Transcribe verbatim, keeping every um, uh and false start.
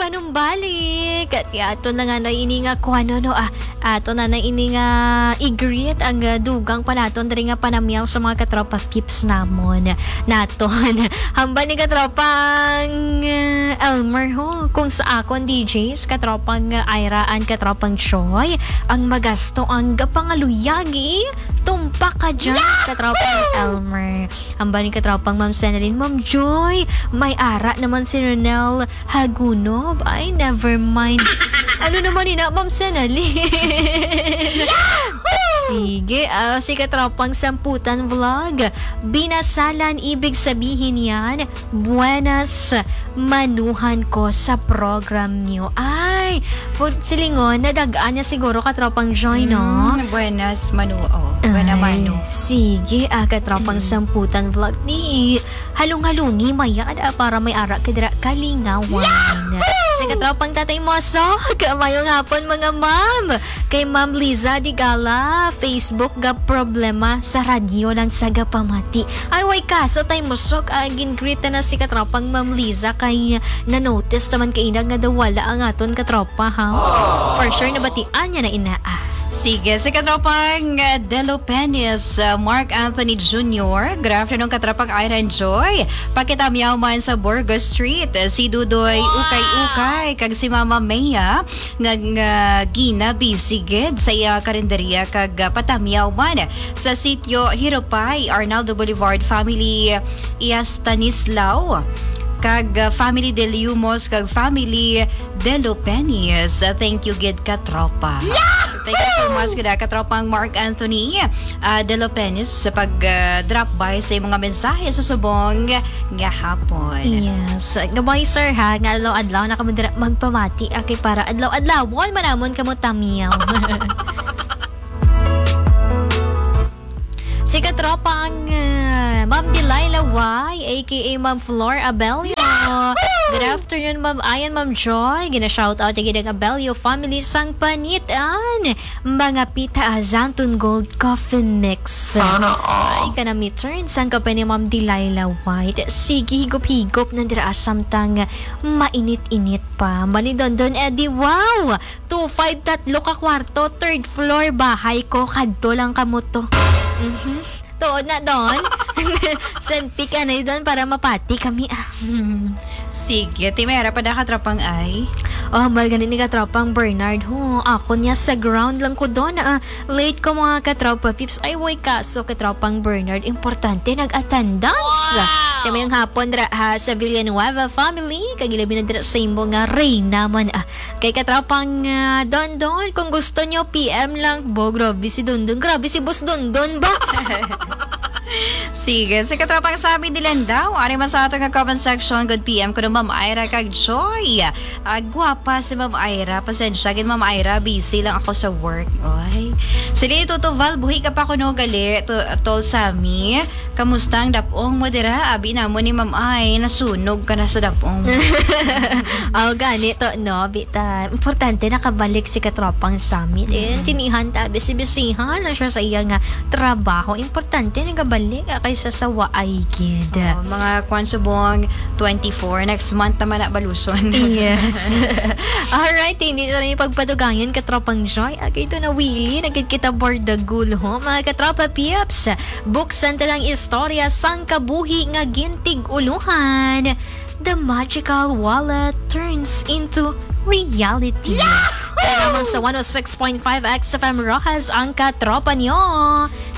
panumbalik. At ato na nga na ini nga kung ano no ah, ato na na ini nga i-greet ang uh, dugang pa naton diri nga panamyaw sa mga katropa pips namon naton. Hamba ni katropang uh, Elmer ho kung sa akon D Js katropang uh, Ira and katropang Joy ang magasto ang pangaluyagi tumpak ka dyan katropang Elmer. Hamba ni katropang Ma'am Senalyn, Ma'am Joy, may ara naman si Ronel Hagunob. Ay, never mind. Ano naman ina, Ma'am Senalyn? Sige, uh, si katropang Samputan Vlog. Binasalan, ibig sabihin yan, buenas manuhan ko sa program niyo. Ay, for silingon, nadagaan niya siguro katropang Joy, no? Mm, buenas manuo. Buena mano. Sige, ah, katropang mm. Samputan Vlog. Di, halong-halungi mayad ah, para may ara kadra kalingawan. Si katropang Tatay Mosok, mayong hapon mga ma'am. Kay Ma'am Liza Digala, Facebook ga problema sa radyo ng Sagapamati. Ay, way kaso Tay Mosok, uh, gin-greet na si katropang Ma'am Liza kay na-notice naman kay nga daw wala ang aton katropa, ha? For sure, nabatian niya na ina, ah. Sige, si katropang uh, Delo Penis, uh, Mark Anthony Junior Good afternoon, katropang Ira and Joy. Pakitamiyaw man sa Burgos Street. Uh, si Dudoy Ukay-Ukay, kag si Mama Maya, nga uh, Gina Bisigid sa iya karinderya, kag uh, patamiyaw man sa sitio Hiropay, Arnaldo Boulevard, family iya Stanislao. Kag uh, family de Liumos, kag family de Lopenis. Uh, thank you, gid katropa. Yeah! Thank you so much, gid katropang Mark Anthony uh, de Lopenis sa pag-drop uh, by sa mga mensahe sa subong nga hapon. Yes. Gabay, sir, ha? Nga adlaw-adlaw na kamo magpamati. Okay, para adlaw-adlaw. Wal manamon kamo tamiyaw. Si katropang uh, Ma'am Delilah Y, aka Ma'am Flor Abelio. Good afternoon, Ma'am Ayan, Ma'am Joy. Gina-shoutout yung Abelio family sang panitan. Mga pita azantun gold coffee mix. Sana all. Ay, kanami turn sang kape ni Ma'am Delilah White. Sige, higop-higop na dira asamtang mainit-init pa. Malidondon, Eddie, wow! two five tatlo ka kwarto, third floor bahay ko. Kadto lang kamo to. Mm-hmm. Tuod na doon. Sandpi ka na doon para mapati kami. Ah. Sige, timera pa na katropang ay. Oh, mal ganin ni katropang Bernard. Ho, ako niya sa ground lang ko doon. Uh, late ko mga katropa pips. Ay, way kaso katropang Bernard. Importante, nag-attendance. Wow! Kaya yung hapon dra, ha, sa Villanueva family. Kagilabi na dra sa imbo nga Reyna man. Ah. Kay katropang uh, Don Don, kung gusto nyo, P M lang. Bo, grabe si Don Don. Grabe si Boss Don Don ba? Sige, sa katropang sabi nila daw, ari man sa ato nga comment section, good P M ko na Ma'am Ira kag Joy. Uh, gwapa si Ma'am Ira, pasensya, gin Ma'am Ira, busy lang ako sa work. Oy. Sili tutuval, buhi ka pa ko no gali, to, tol sami. Kamusta ang dapong mo dira? Abi na mo ni Ma'am Ay, nasunog ka na sa dapong. Oh, ganito, no, bita. Importante nakabalik si katropang sami. Mm. Tinihan ta, bisi-bisihan na siya sa iya nga trabaho. Importante nagabalik kaysa sa waay gid. Oh, mga kwan subong twenty-four next month naman na baluson. Yes. Alright, hindi na rin pagpadugangan katropang Joy. Okay, ito na Willie, nagkit kita board the gulho. Mga katropa pips, buksan talang istorya sang kabuhi nga gintig uluhan. The magical wallet turns into reality. Kaya naman sa one oh six point five X F M Rojas ang katropa nyo.